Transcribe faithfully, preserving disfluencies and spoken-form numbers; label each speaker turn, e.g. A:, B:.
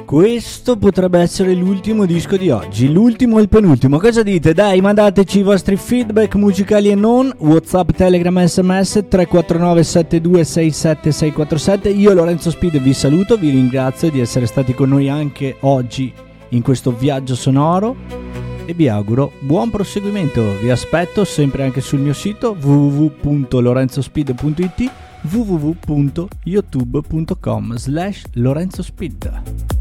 A: Questo potrebbe essere l'ultimo disco di oggi, l'ultimo o il penultimo, cosa dite? Dai, mandateci i vostri feedback musicali e non, WhatsApp, Telegram, sms tre quattro nove sette due sei sette sei quattro sette. Io Lorenzo Speed vi saluto, vi ringrazio di essere stati con noi anche oggi in questo viaggio sonoro e vi auguro buon proseguimento. Vi aspetto sempre anche sul mio sito w w w punto lorenzospeed punto it, w w w punto youtube punto com slash lorenzospeed.